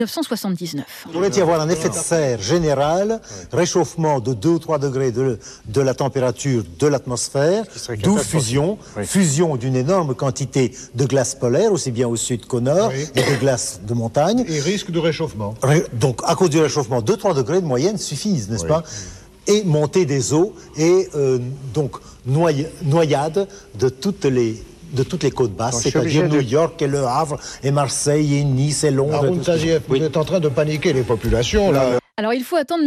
1979. Il pourrait y avoir un effet de serre général, réchauffement de 2 ou 3 degrés de la température de l'atmosphère, d'où fusion d'une énorme quantité de glace polaire, aussi bien au sud qu'au nord, et de glace de montagne. Et risque de réchauffement. Donc, à cause du réchauffement, 2-3 degrés de moyenne suffisent, n'est-ce pas ? Et montée des eaux, et donc noyade de toutes les côtes basses, c'est-à-dire New York et Le Havre et Marseille et Nice et Londres. Haroun Tazieff, vous êtes en train de paniquer les populations, là. Alors, il faut attendre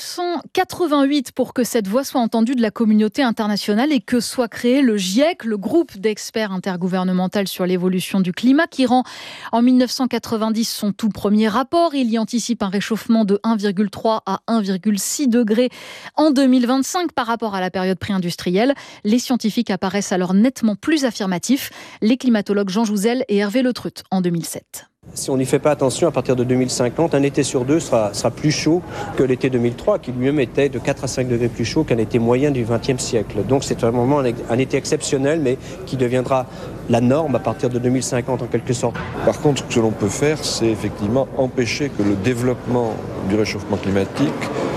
1988 pour que cette voix soit entendue de la communauté internationale et que soit créé le GIEC, le groupe d'experts intergouvernemental sur l'évolution du climat, qui rend en 1990 son tout premier rapport. Il y anticipe un réchauffement de 1,3 à 1,6 degrés en 2025 par rapport à la période pré-industrielle. Les scientifiques apparaissent alors nettement plus affirmatifs. Les climatologues Jean Jouzel et Hervé Le Treut en 2007. Si on n'y fait pas attention, à partir de 2050, un été sur deux sera plus chaud que l'été 2003, qui lui-même était de 4 à 5 degrés plus chaud qu'un été moyen du XXe siècle. Donc c'est vraiment un été exceptionnel, mais qui deviendra la norme à partir de 2050 en quelque sorte. Par contre, ce que l'on peut faire, c'est effectivement empêcher que le développement du réchauffement climatique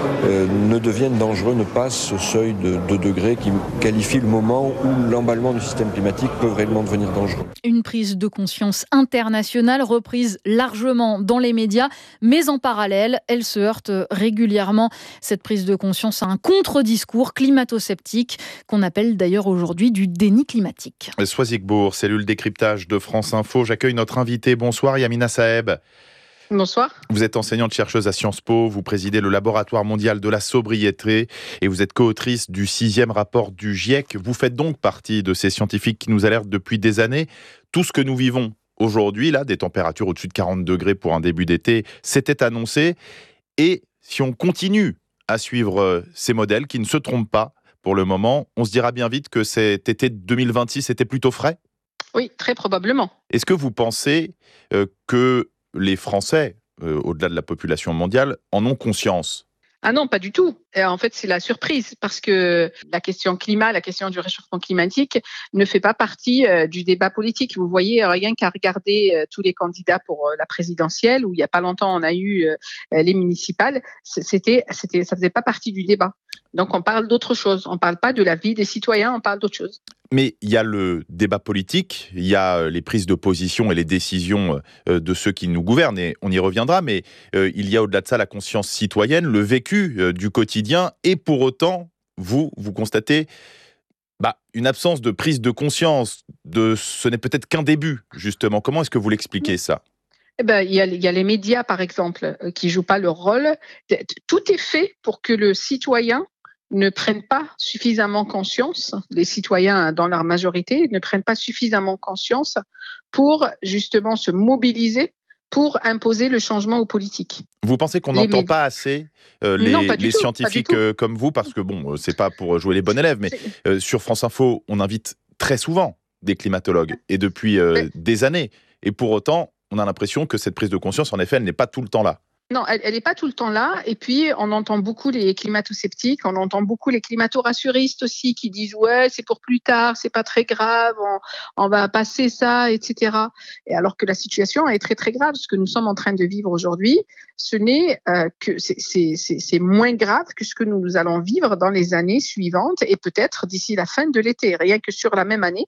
ne devienne dangereux, ne passe ce seuil de 2 degrés qui qualifie le moment où l'emballement du système climatique peut réellement devenir dangereux. Une prise de conscience internationale reprise largement dans les médias, mais en parallèle, elle se heurte régulièrement, cette prise de conscience, à un contre-discours climato-sceptique qu'on appelle d'ailleurs aujourd'hui du déni climatique. Soisigbourg, cellule décryptage de France Info. J'accueille notre invité. Bonsoir Yamina Saeb. Bonsoir. Vous êtes enseignante-chercheuse à Sciences Po, vous présidez le Laboratoire mondial de la sobriété et vous êtes co-autrice du 6e rapport du GIEC. Vous faites donc partie de ces scientifiques qui nous alertent depuis des années. Tout ce que nous vivons aujourd'hui, là, des températures au-dessus de 40 degrés pour un début d'été, c'était annoncé. Et si on continue à suivre ces modèles qui ne se trompent pas pour le moment, on se dira bien vite que cet été 2026 était plutôt frais ? Oui, très probablement. Est-ce que vous pensez que les Français, au-delà de la population mondiale, en ont conscience ? Ah non, pas du tout. En fait, c'est la surprise parce que la question climat, la question du réchauffement climatique ne fait pas partie du débat politique. Vous voyez, rien qu'à regarder tous les candidats pour la présidentielle, où il n'y a pas longtemps on a eu les municipales, ça faisait pas partie du débat. Donc on parle d'autre chose. On parle pas de la vie des citoyens, on parle d'autre chose. Mais il y a le débat politique, il y a les prises de position et les décisions de ceux qui nous gouvernent, et on y reviendra, mais il y a au-delà de ça la conscience citoyenne, le vécu du quotidien, et pour autant, vous constatez une absence de prise de conscience, ce n'est peut-être qu'un début, justement. Comment est-ce que vous l'expliquez ça ? Il y a les médias, par exemple, qui jouent pas leur rôle. Tout est fait pour que le citoyen ne prennent pas suffisamment conscience, les citoyens dans leur majorité ne prennent pas suffisamment conscience pour justement se mobiliser pour imposer le changement aux politiques. Vous pensez qu'on n'entend pas assez les scientifiques comme vous, parce que c'est pas pour jouer les bons élèves, mais sur France Info, on invite très souvent des climatologues, et depuis des années, et pour autant, on a l'impression que cette prise de conscience, en effet, elle n'est pas tout le temps là. Non, elle n'est pas tout le temps là. Et puis, on entend beaucoup les climato-sceptiques, on entend beaucoup les climato-rassuristes aussi qui disent « ouais, c'est pour plus tard, c'est pas très grave, on va passer ça, etc. » Et alors que la situation est très, très grave. Ce que nous sommes en train de vivre aujourd'hui, ce n'est que c'est moins grave que ce que nous allons vivre dans les années suivantes et peut-être d'ici la fin de l'été. Rien que sur la même année,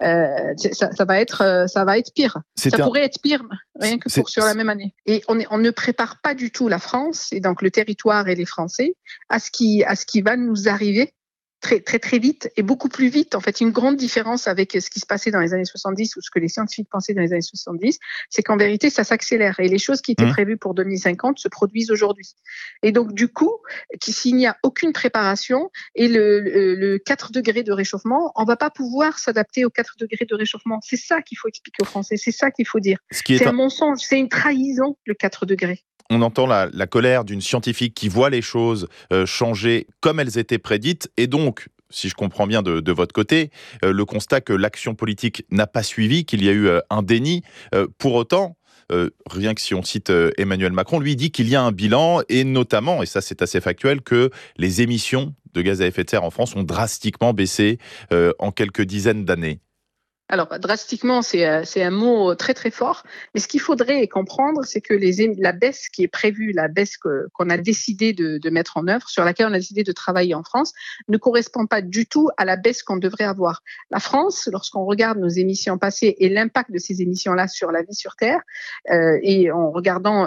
ça va être pire. Pourrait être pire, rien que sur la même année. Et on ne prépare pas du tout la France et donc le territoire et les Français à ce qui va nous arriver très, très, très vite et beaucoup plus vite. En fait, une grande différence avec ce qui se passait dans les années 70 ou ce que les scientifiques pensaient dans les années 70, c'est qu'en vérité, ça s'accélère et les choses qui étaient prévues pour 2050 se produisent aujourd'hui. Et donc, du coup, s'il n'y a aucune préparation et le 4 degrés de réchauffement, on ne va pas pouvoir s'adapter aux 4 degrés de réchauffement. C'est ça qu'il faut expliquer aux Français, c'est ça qu'il faut dire. C'est un mensonge, c'est une trahison, le 4 degrés. On entend la colère d'une scientifique qui voit les choses changer comme elles étaient prédites, et donc, si je comprends bien de votre côté, le constat que l'action politique n'a pas suivi, qu'il y a eu un déni. Pour autant, rien que si on cite Emmanuel Macron, lui dit qu'il y a un bilan, et notamment, et ça c'est assez factuel, que les émissions de gaz à effet de serre en France ont drastiquement baissé en quelques dizaines d'années. Alors, drastiquement, c'est un mot très très fort, mais ce qu'il faudrait comprendre, c'est que la baisse qui est prévue, la baisse qu'on a décidé de mettre en œuvre, sur laquelle on a décidé de travailler en France, ne correspond pas du tout à la baisse qu'on devrait avoir. La France, lorsqu'on regarde nos émissions passées et l'impact de ces émissions-là sur la vie sur Terre, et en regardant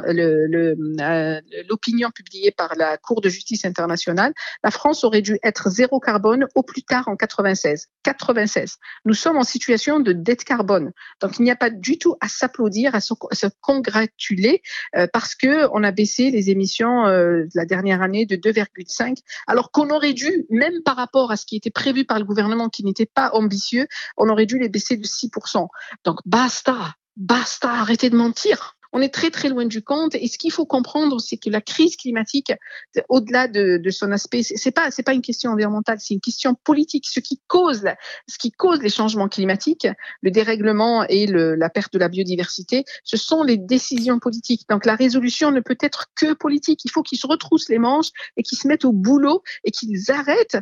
l'opinion publiée par la Cour de justice internationale, la France aurait dû être zéro carbone au plus tard en 96. Nous sommes en situation de dette carbone. Donc, il n'y a pas du tout à s'applaudir, à se congratuler parce qu'on a baissé les émissions de la dernière année de 2,5, alors qu'on aurait dû, même par rapport à ce qui était prévu par le gouvernement qui n'était pas ambitieux, on aurait dû les baisser de 6%. Donc, basta, arrêtez de mentir. On est très très loin du compte, et ce qu'il faut comprendre, c'est que la crise climatique, au-delà de son aspect, c'est pas une question environnementale, c'est une question politique. Ce qui cause les changements climatiques, le dérèglement et la perte de la biodiversité, ce sont les décisions politiques. Donc la résolution ne peut être que politique. Il faut qu'ils se retroussent les manches et qu'ils se mettent au boulot et qu'ils arrêtent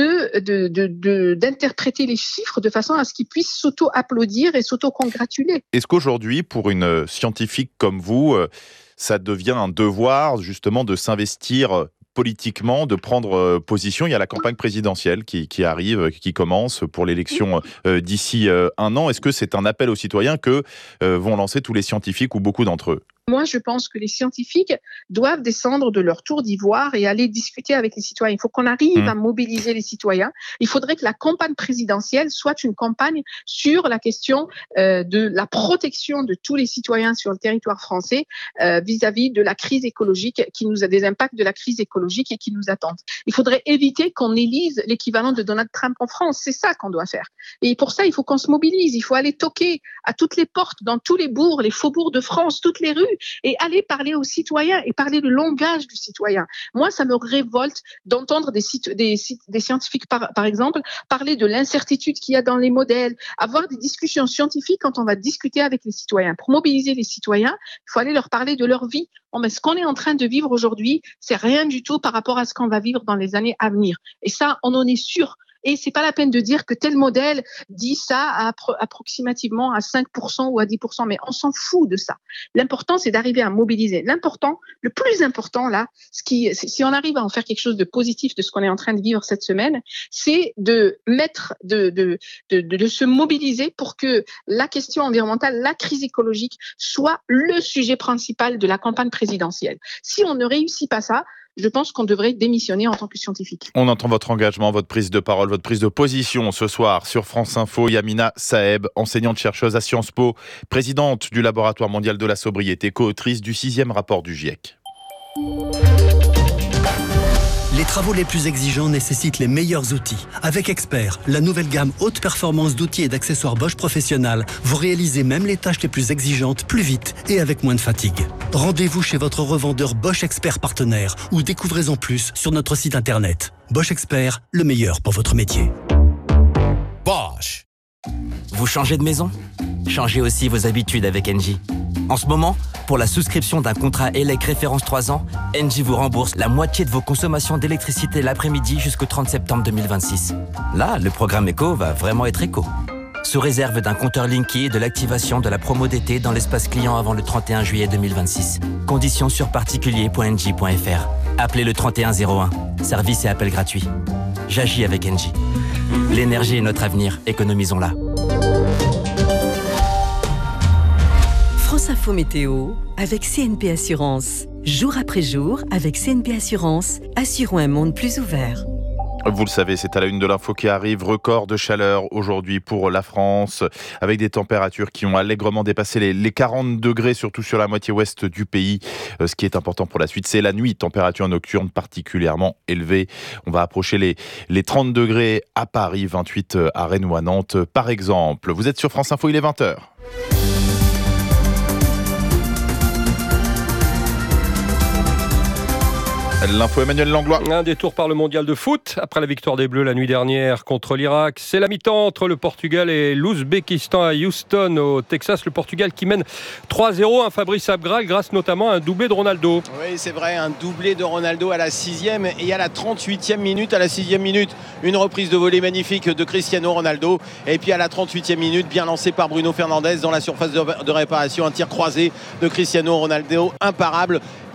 d'interpréter les chiffres de façon à ce qu'ils puissent s'auto-applaudir et s'auto-congratuler. Est-ce qu'aujourd'hui, pour une scientifique comme vous, ça devient un devoir justement de s'investir politiquement, de prendre position? Il y a la campagne présidentielle qui arrive, qui commence pour l'élection d'ici un an. Est-ce que c'est un appel aux citoyens que vont lancer tous les scientifiques ou beaucoup d'entre eux? Moi, je pense que les scientifiques doivent descendre de leur tour d'ivoire et aller discuter avec les citoyens. Il faut qu'on arrive à mobiliser les citoyens. Il faudrait que la campagne présidentielle soit une campagne sur la question de la protection de tous les citoyens sur le territoire français vis-à-vis de la crise écologique, des impacts de la crise écologique et qui nous attendent. Il faudrait éviter qu'on élise l'équivalent de Donald Trump en France. C'est ça qu'on doit faire. Et pour ça, il faut qu'on se mobilise. Il faut aller toquer à toutes les portes, dans tous les bourgs, les faubourgs de France, toutes les rues, et aller parler aux citoyens et parler le langage du citoyen. Moi, ça me révolte d'entendre des scientifiques, par exemple, parler de l'incertitude qu'il y a dans les modèles, avoir des discussions scientifiques quand on va discuter avec les citoyens. Pour mobiliser les citoyens, il faut aller leur parler de leur vie. Mais ce qu'on est en train de vivre aujourd'hui, c'est rien du tout par rapport à ce qu'on va vivre dans les années à venir. Et ça, on en est sûr. Et c'est pas la peine de dire que tel modèle dit ça approximativement à 5% ou à 10%, mais on s'en fout de ça. L'important, c'est d'arriver à mobiliser. Le plus important là, si on arrive à en faire quelque chose de positif de ce qu'on est en train de vivre cette semaine, c'est de se mobiliser pour que la question environnementale, la crise écologique soit le sujet principal de la campagne présidentielle. Si on ne réussit pas ça, je pense qu'on devrait démissionner en tant que scientifique. On entend votre engagement, votre prise de parole, votre prise de position ce soir sur France Info. Yamina Saeb, enseignante-chercheuse à Sciences Po, présidente du Laboratoire mondial de la sobriété, co-autrice du 6e rapport du GIEC. Les travaux les plus exigeants nécessitent les meilleurs outils. Avec Expert, la nouvelle gamme haute performance d'outils et d'accessoires Bosch Professionnal, vous réalisez même les tâches les plus exigeantes plus vite et avec moins de fatigue. Rendez-vous chez votre revendeur Bosch Expert partenaire ou découvrez-en plus sur notre site internet. Bosch Expert, le meilleur pour votre métier. Bosch. Vous changez de maison ? Changez aussi vos habitudes avec Engie. En ce moment, pour la souscription d'un contrat ELEC référence 3 ans, Engie vous rembourse la moitié de vos consommations d'électricité l'après-midi jusqu'au 30 septembre 2026. Là, le programme éco va vraiment être éco. Sous réserve d'un compteur Linky et de l'activation de la promo d'été dans l'espace client avant le 31 juillet 2026. Conditions sur particulier.engie.fr. Appelez le 3101. Service et appel gratuit. J'agis avec Engie. L'énergie est notre avenir, économisons-la. France Info Météo avec CNP Assurance. Jour après jour, avec CNP Assurance, assurons un monde plus ouvert. Vous le savez, c'est à la une de l'info qui arrive. Record de chaleur aujourd'hui pour la France, avec des températures qui ont allègrement dépassé les 40 degrés, surtout sur la moitié ouest du pays. Ce qui est important pour la suite, c'est la nuit. Température nocturne particulièrement élevée. On va approcher les 30 degrés à Paris, 28 à Rennes ou à Nantes, par exemple. Vous êtes sur France Info, il est 20h. L'info Emmanuel Langlois. Un détour par le mondial de foot. Après la victoire des Bleus la nuit dernière contre l'Irak, c'est la mi-temps entre le Portugal et l'Ouzbékistan à Houston au Texas. Le Portugal qui mène 3-0. Fabrice Abgral grâce notamment à un doublé de Ronaldo. Oui, c'est vrai, un doublé de Ronaldo à la 6e et à la 38e minute. À la 6e minute, une reprise de volée magnifique de Cristiano Ronaldo. Et puis à la 38e minute, bien lancé par Bruno Fernandes dans la surface de réparation. Un tir croisé de Cristiano Ronaldo, imparable.